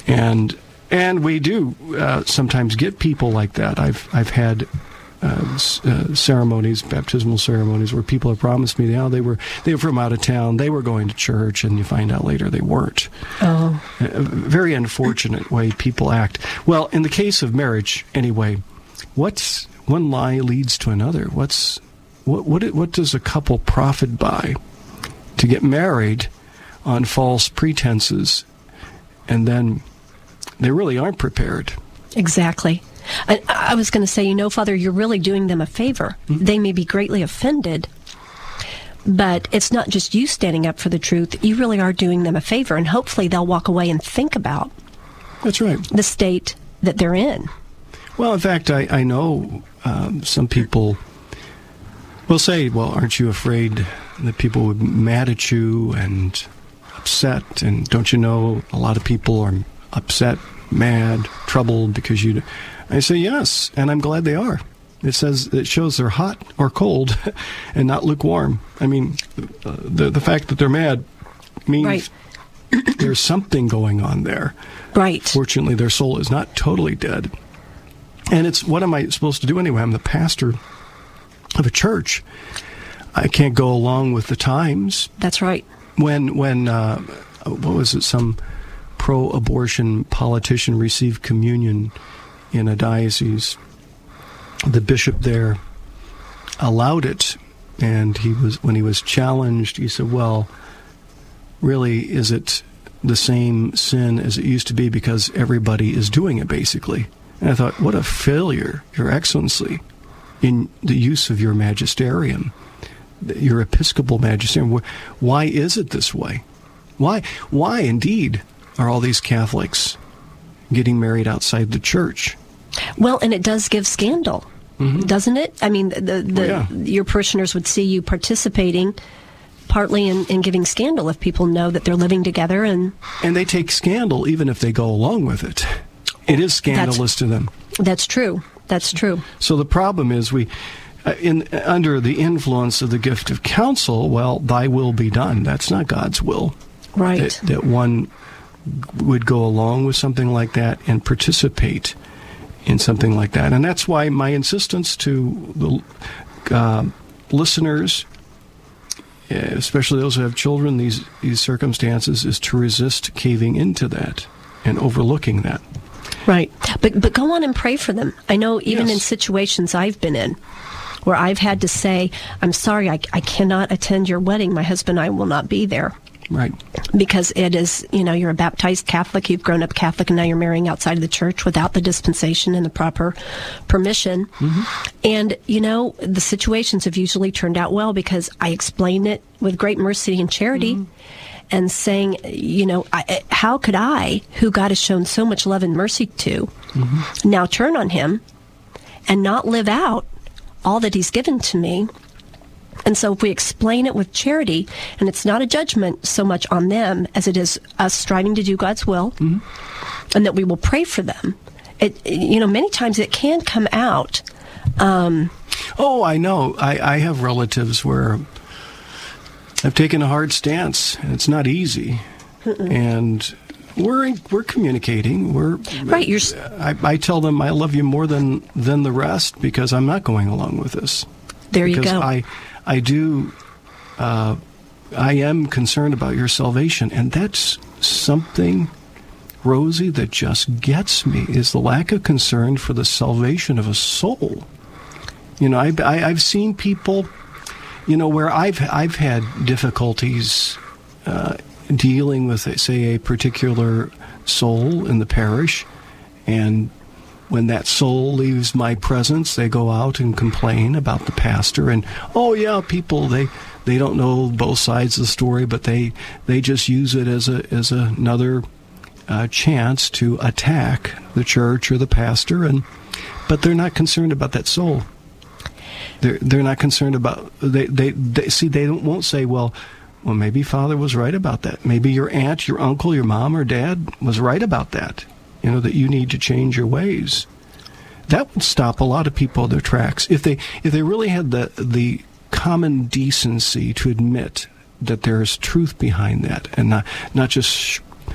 And we do sometimes get people like that. I've had ceremonies, baptismal ceremonies, where people have promised me they were from out of town, they were going to church, and you find out later they weren't. Oh, A very unfortunate way people act. Well, in the case of marriage, anyway, what's one lie leads to another? What does a couple profit by to get married on false pretenses, and then they really aren't prepared? exactly. I was going to say, Father, you're really doing them a favor. Mm-hmm. They may be greatly offended, but it's not just you standing up for the truth. You really are doing them a favor, and hopefully they'll walk away and think about That's right. the state that they're in. Well, in fact, I know some people will say, well, aren't you afraid that people would be mad at you and upset? And don't you know a lot of people are upset, mad, troubled because you... I say yes, and I'm glad they are. It shows they're hot or cold and not lukewarm. I mean, the fact that they're mad means Right. there's something going on there. Right. Fortunately, their soul is not totally dead. And it's, what am I supposed to do anyway? I'm the pastor of a church. I can't go along with the times. That's right. When what was it, some pro-abortion politician received communion in a diocese, the bishop there allowed it, and when he was challenged, he said, well, really, is it the same sin as it used to be because everybody is doing it, basically? And I thought, what a failure, Your Excellency, in the use of your magisterium, your episcopal magisterium. Why is it this way? Why indeed are all these Catholics getting married outside the church? Well, and it does give scandal, doesn't it? I mean, yeah. Your parishioners would see you participating partly in giving scandal if people know that they're living together. And they take scandal even if they go along with it. It is scandalous to them. That's true. That's true. So the problem is under the influence of the gift of counsel, well, thy will be done. That's not God's will. Right. That one would go along with something like that and participate in something like that. And that's why my insistence to the listeners, especially those who have children, these circumstances, is to resist caving into that and overlooking that. Right. But go on and pray for them. I know even Yes. in situations I've been in where I've had to say, I'm sorry, I cannot attend your wedding. My husband and I will not be there. Right. Because it is, you're a baptized Catholic, you've grown up Catholic, and now you're marrying outside of the church without the dispensation and the proper permission. Mm-hmm. And, the situations have usually turned out well because I explain it with great mercy and charity. Mm-hmm. And saying, how could I, who God has shown so much love and mercy to, now turn on him and not live out all that he's given to me? And so if we explain it with charity, and it's not a judgment so much on them as it is us striving to do God's will, and that we will pray for them, many times it can come out. Oh, I know. I have relatives where I've taken a hard stance, and it's not easy. And we're communicating. Right. I tell them I love you more than the rest because I'm not going along with this. There you because go. I am concerned about your salvation, and that's something, Rosie, that just gets me, is the lack of concern for the salvation of a soul. I've seen people, where I've had difficulties dealing with, say, a particular soul in the parish, and when that soul leaves my presence, they go out and complain about the pastor. And, oh, yeah, people, they don't know both sides of the story, but they just use it as another chance to attack the church or the pastor. But they're not concerned about that soul. They're not concerned about, they won't say, well, maybe Father was right about that. Maybe your aunt, your uncle, your mom or dad was right about that. That you need to change your ways. That would stop a lot of people in their tracks. If they really had the common decency to admit that there's truth behind that, and not just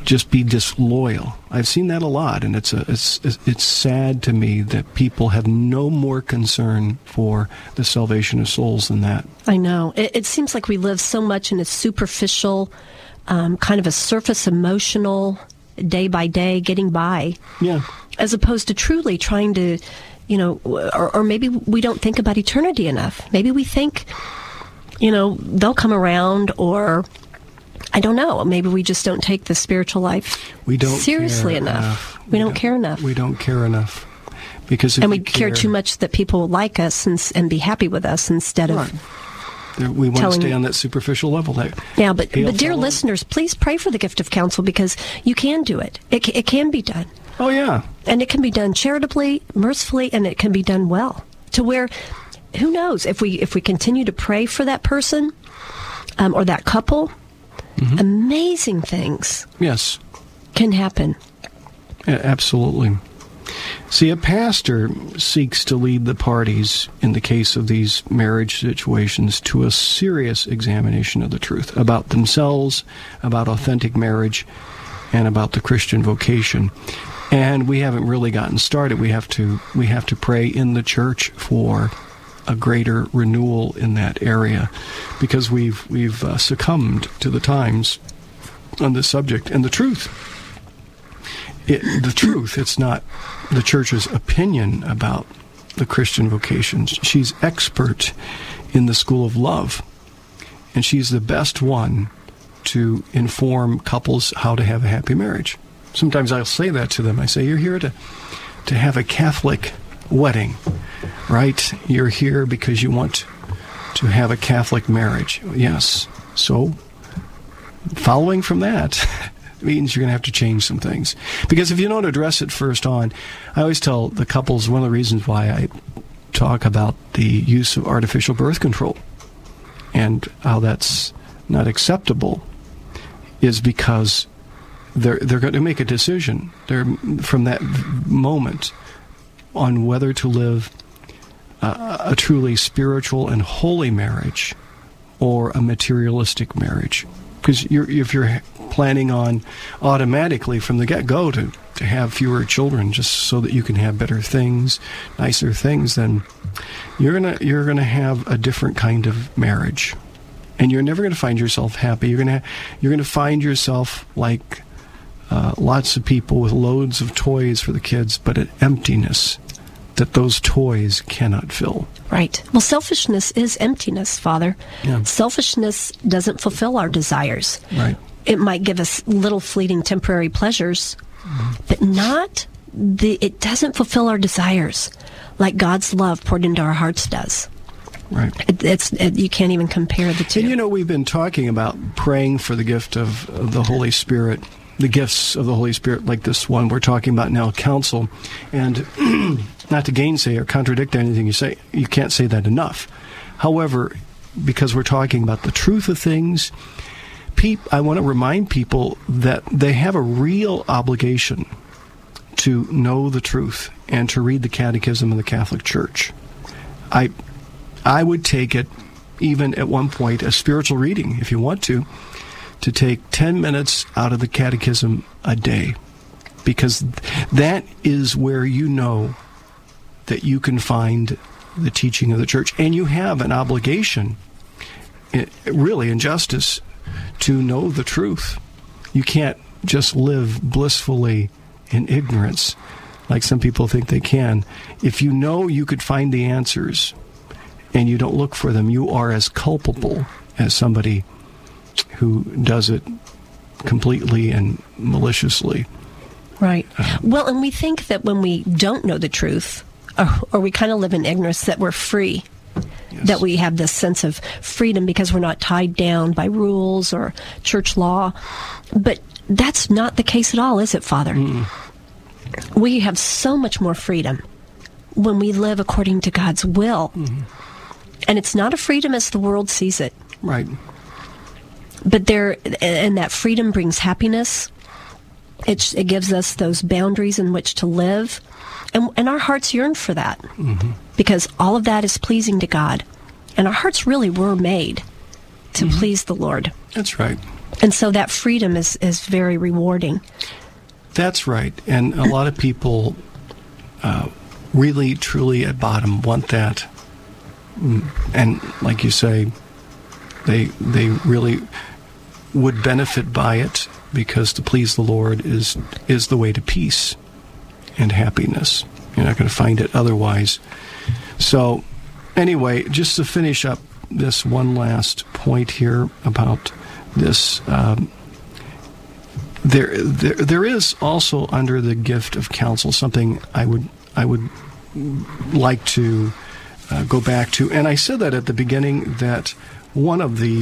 just be disloyal. I've seen that a lot, and it's sad to me that people have no more concern for the salvation of souls than that. I know. It seems like we live so much in a superficial, kind of a surface emotional, day by day, getting by. Yeah. As opposed to truly trying to, or maybe we don't think about eternity enough. Maybe we think, they'll come around, or I don't know. Maybe we just don't take the spiritual life seriously enough. We don't care enough. We don't care enough. Because we care too much that people will like us and be happy with us instead of... We want to stay on that superficial level. But dear listeners, please pray for the gift of counsel, because you can do it. It can be done. Oh, yeah. And it can be done charitably, mercifully, and it can be done well. To where, who knows, if we continue to pray for that person or that couple, amazing things can happen. Yeah, absolutely. See, a pastor seeks to lead the parties in the case of these marriage situations to a serious examination of the truth about themselves, about authentic marriage, and about the Christian vocation. And we haven't really gotten started. We have to pray in the church for a greater renewal in that area, because we've succumbed to the times on this subject. And the truth, it's not the church's opinion about the Christian vocations. She's expert in the school of love, and she's the best one to inform couples how to have a happy marriage. Sometimes I'll say that to them. I say, you're here to have a Catholic wedding, right? You're here because you want to have a Catholic marriage. Yes. So, following from that means you're going to have to change some things. Because if you don't address it first on, I always tell the couples, one of the reasons why I talk about the use of artificial birth control and how that's not acceptable is because they're going to make a decision from that moment on whether to live a truly spiritual and holy marriage or a materialistic marriage. Because if you're planning on automatically from the get-go to have fewer children just so that you can have better things, nicer things, then you're gonna have a different kind of marriage, and you're never going to find yourself happy. You're gonna find yourself like lots of people with loads of toys for the kids, but an emptiness that those toys cannot fill. Right. Well, selfishness is emptiness, Father. Yeah. Selfishness doesn't fulfill our desires. Right. It might give us little fleeting temporary pleasures, but it doesn't fulfill our desires like God's love poured into our hearts does. Right. You can't even compare the two. And we've been talking about praying for the gift of the Holy Spirit, the gifts of the Holy Spirit, like this one we're talking about now, counsel. And not to gainsay or contradict anything you say, you can't say that enough. However, because we're talking about the truth of things, I want to remind people that they have a real obligation to know the truth and to read the Catechism of the Catholic Church. I would take it, even at one point, a spiritual reading, if you want to take 10 minutes out of the Catechism a day, because that is where you know that you can find the teaching of the Church, and you have an obligation, really in justice, to know the truth. You can't just live blissfully in ignorance like some people think they can. If you know you could find the answers and you don't look for them, you are as culpable as somebody who does it completely and maliciously. Right. Well, and we think that when we don't know the truth, or we kind of live in ignorance, that we're free. Yes. That we have this sense of freedom because we're not tied down by rules or church law. But that's not the case at all, is it, Father? We have so much more freedom when we live according to God's will. And it's not a freedom as the world sees it. Right. But that freedom brings happiness. It gives us those boundaries in which to live. And our hearts yearn for that. Because all of that is pleasing to God. And our hearts really were made to please the Lord. That's right. And so that freedom is very rewarding. That's right. And a lot of people really, truly at bottom want that. And like you say, they really would benefit by it, because to please the Lord is the way to peace and happiness. You're not going to find it otherwise. So anyway, just to finish up this one last point here about this, there is also under the gift of counsel something I would like to go back to. And I said that at the beginning, that one of the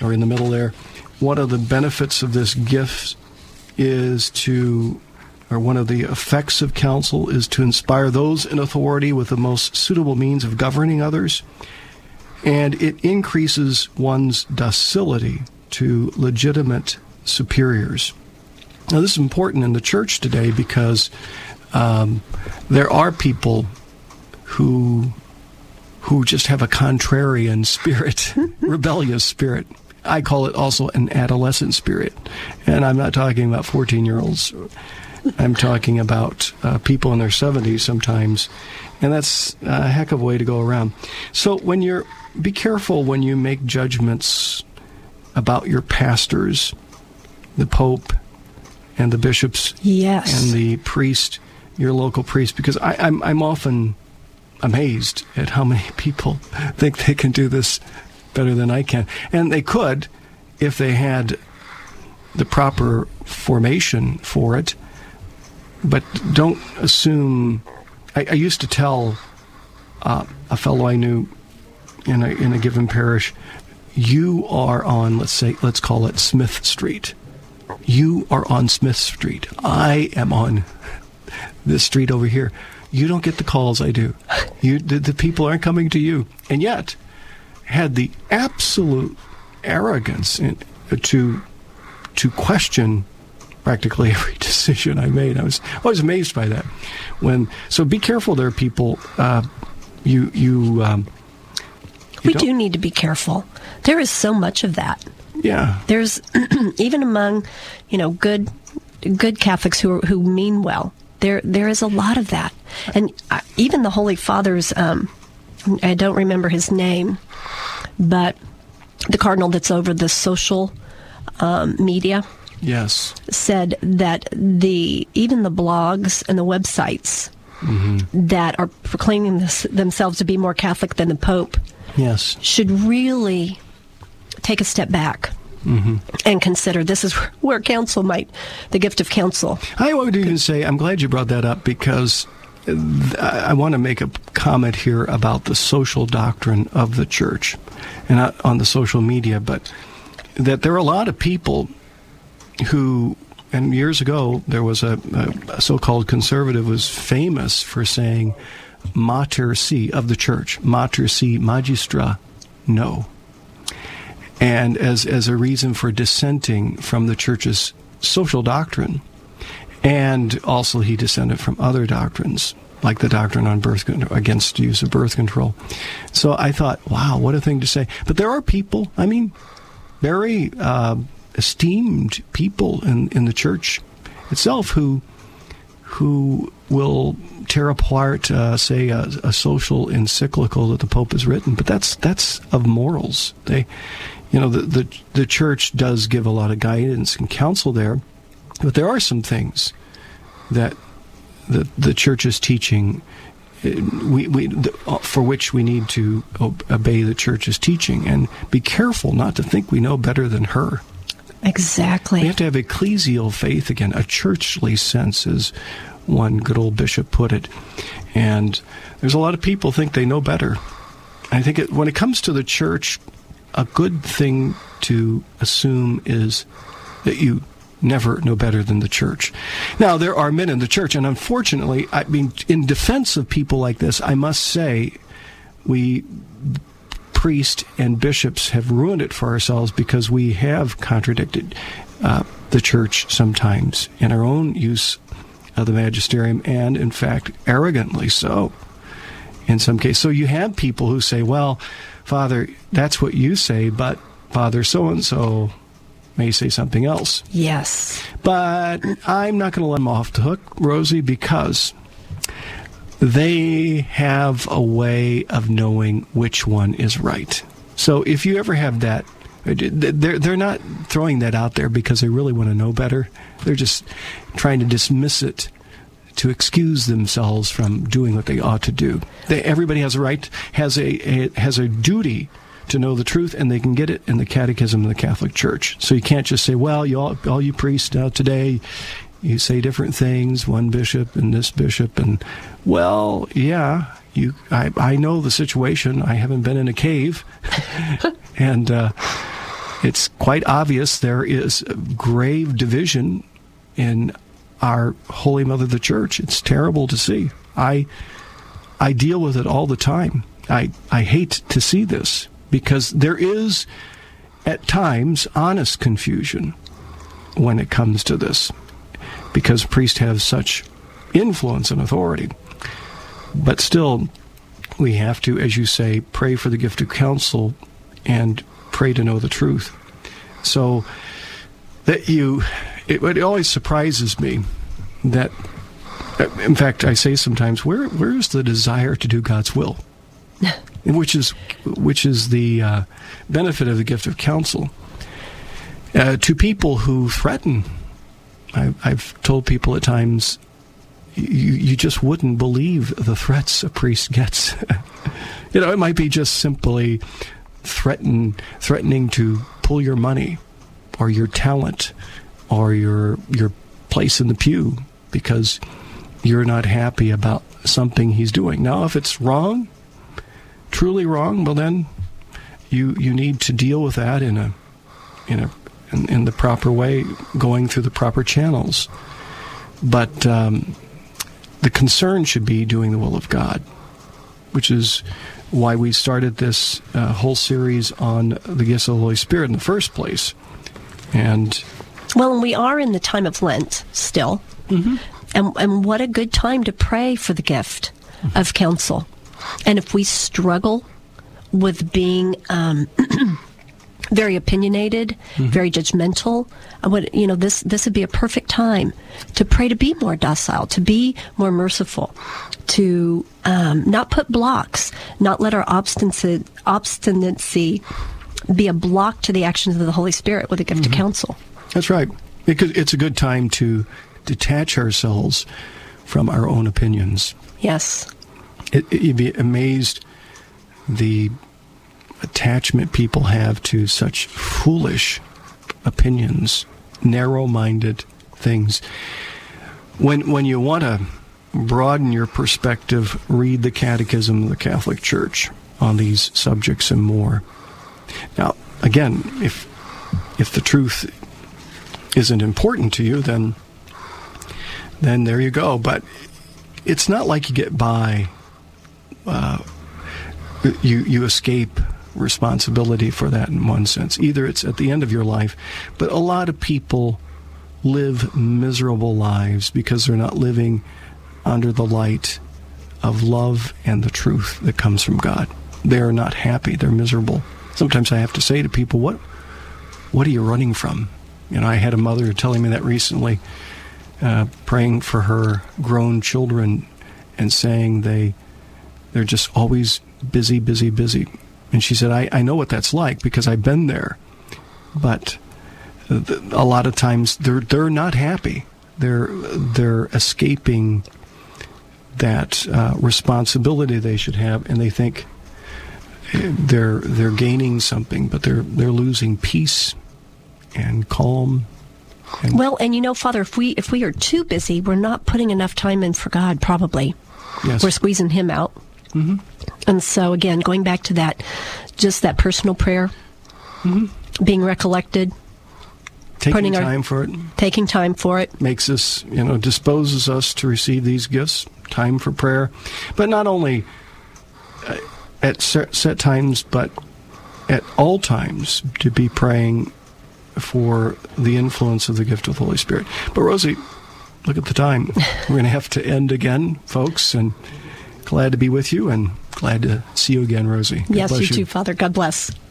benefits of this gift is to, or one of the effects of counsel is to inspire those in authority with the most suitable means of governing others. And it increases one's docility to legitimate superiors. Now, this is important in the church today, because there are people who just have a contrarian spirit, rebellious spirit. I call it also an adolescent spirit. And I'm not talking about 14-year-olds. I'm talking about people in their 70s sometimes. And that's a heck of a way to go around. So be careful when you make judgments about your pastors, the Pope, and the bishops, yes, and the priest, your local priest, because I'm often amazed at how many people think they can do this better than I can. And they could if they had the proper formation for it. But don't assume. I used to tell a fellow I knew in a given parish, you are on, let's call it Smith Street. You are on Smith Street. I am on this street over here. You don't get the calls I do. The people aren't coming to you. And yet, had the absolute arrogance to question practically every decision I made. I was always amazed by that. So be careful there, people. We do need to be careful. There is so much of that. Yeah. There's even among, good Catholics who mean well. There is a lot of that, and even the Holy Father's. I don't remember his name, but the cardinal that's over the social media. Yes. Said that even the blogs and the websites that are proclaiming themselves to be more Catholic than the Pope, yes, should really take a step back and consider this is where the gift of counsel. I would even say, I'm glad you brought that up, because I want to make a comment here about the social doctrine of the church, and not on the social media, but that there are a lot of people who, and years ago, there was a so-called conservative was famous for saying, Mater si, of the church, Mater si magistra, no. And as a reason for dissenting from the church's social doctrine. And also he dissented from other doctrines, like the doctrine on birth control, against use of birth control. So I thought, wow, what a thing to say. But there are people, very esteemed people in the church itself who will tear apart, say, a social encyclical that the Pope has written. But that's of morals. The church does give a lot of guidance and counsel there, but there are some things that the church is teaching for which we need to obey the church's teaching and be careful not to think we know better than her. Exactly. We have to have ecclesial faith again, a churchly sense, as one good old bishop put it. And there's a lot of people think they know better. I think when it comes to the church, a good thing to assume is that you never know better than the church. Now, there are men in the church, and unfortunately, in defense of people like this, I must say, we priests and bishops have ruined it for ourselves, because we have contradicted the church sometimes in our own use of the magisterium, and in fact, arrogantly so in some cases. So you have people who say, well, Father, that's what you say, but Father so-and-so may say something else. Yes. But I'm not going to let them off the hook, Rosie, because they have a way of knowing which one is right. So if you ever have that, they're not throwing that out there because they really want to know better. They're just trying to dismiss it to excuse themselves from doing what they ought to do. Everybody has a right, has a duty to know the truth, and they can get it in the Catechism of the Catholic Church. So you can't just say, well, all you priests now today, you say different things, one bishop and this bishop, and, well, yeah, I know the situation. I haven't been in a cave, and it's quite obvious there is grave division in our Holy Mother, the Church. It's terrible to see. I deal with it all the time. I hate to see this, because there is, at times, honest confusion when it comes to this, because priests have such influence and authority. But still, we have to, as you say, pray for the gift of counsel and pray to know the truth. So that it always surprises me that, in fact, I say sometimes, where is the desire to do God's will? which is the benefit of the gift of counsel. To people who threaten, I've told people at times, you just wouldn't believe the threats a priest gets. It might be just simply threatening to pull your money or your talent or your place in the pew because you're not happy about something he's doing. Now, if it's wrong, truly wrong, well then you need to deal with that in the proper way, going through the proper channels. But the concern should be doing the will of God, which is why we started this whole series on the gifts of the Holy Spirit in the first place. And we are in the time of Lent still. Mm-hmm. And what a good time to pray for the gift of counsel. And if we struggle with being very opinionated, very judgmental, this would be a perfect time to pray to be more docile, to be more merciful, to not put blocks, not let our obstinacy be a block to the actions of the Holy Spirit with a gift of counsel. That's right. Because it's a good time to detach ourselves from our own opinions. Yes. You'd be amazed the attachment people have to such foolish opinions, narrow-minded things. When you want to broaden your perspective, read the Catechism of the Catholic Church on these subjects and more. Now, again, if the truth isn't important to you, then there you go. But it's not like you get by, you escape responsibility for that in one sense. Either it's at the end of your life, but a lot of people live miserable lives because they're not living under the light of love and the truth that comes from God. They're not happy. They're miserable. Sometimes I have to say to people, what are you running from? I had a mother telling me that recently, praying for her grown children and saying they're just always busy, busy, busy. And she said, I know what that's like because I've been there. But a lot of times they're not happy. They're escaping that responsibility they should have, and they think they're gaining something, but they're losing peace and calm. And Father, if we are too busy, we're not putting enough time in for God, probably. Yes. We're squeezing him out. Mm-hmm. And so, again, going back to that, just that personal prayer, being recollected, taking time for it, makes us, disposes us to receive these gifts, time for prayer. But not only at set times, but at all times to be praying for the influence of the gift of the Holy Spirit. But Rosie, look at the time. We're going to have to end again, folks, and glad to be with you and glad to see you again, Rosie. Yes, you too, Father. God bless.